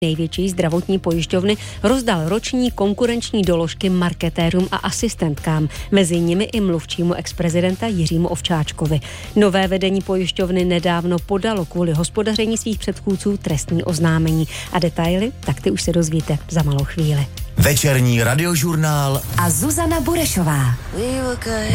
největší zdravotní pojišťovny rozdal roční konkurenční doložky marketérům a asistentkám, mezi nimi i mluvčímu exprezidenta Jiřímu Ovčáčkovi. Nové vedení pojišťovny nedávno podalo kvůli hospodaření svých předchůdců trestní oznámení. A detaily, tak ty už se dozvíte za malou chvíli. Večerní radiožurnál a Zuzana Burešová.